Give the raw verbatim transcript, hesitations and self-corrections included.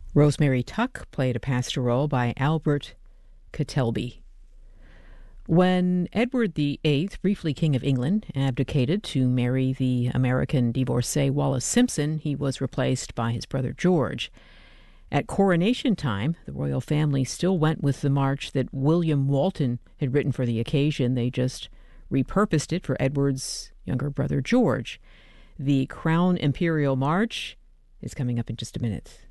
Rosemary Tuck played a pastoral by Albert Kettelby. When Edward the Eighth, briefly King of England, abdicated to marry the American divorcee Wallis Simpson, he was replaced by his brother George. At coronation time, the royal family still went with the march that William Walton had written for the occasion. They just repurposed it for Edward's younger brother George. The Crown Imperial March is coming up in just a minute.